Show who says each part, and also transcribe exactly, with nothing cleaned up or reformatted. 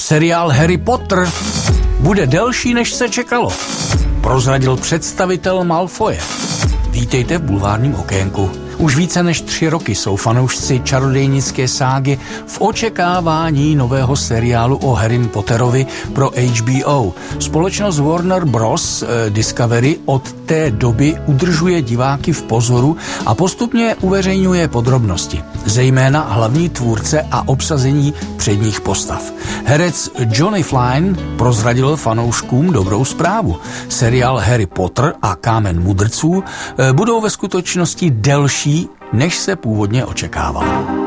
Speaker 1: Seriál Harry Potter bude delší, než se čekalo, prozradil představitel Malfoje. Vítejte v bulvárním okénku. Už více než tři roky jsou fanoušci čarodějnické ságy v očekávání nového seriálu o Harrym Potterovi pro H B O. Společnost Warner Bros. Discovery od té doby udržuje diváky v pozoru a postupně uveřejňuje podrobnosti, zejména hlavní tvůrce a obsazení předních postav. Herec Johnny Flynn prozradil fanouškům dobrou zprávu. Seriál Harry Potter a Kámen mudrců budou ve skutečnosti delší, než se původně očekávalo.